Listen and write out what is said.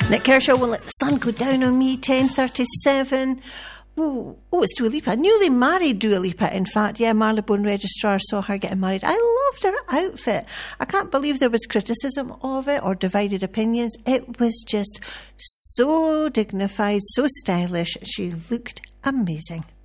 Nick Kershaw, Won't Let the Sun Go Down on Me, 10:37. Oh, it's Dua Lipa. Newly married Dua Lipa, in fact. Yeah, Marylebone Registrar saw her getting married. I loved her outfit. I can't believe there was criticism of it or divided opinions. It was just so dignified, so stylish. She looked amazing.